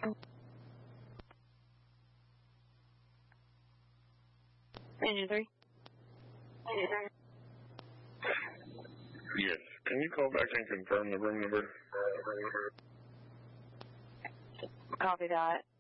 Engine 3. Yes. Can you call back and confirm the room number? Copy that.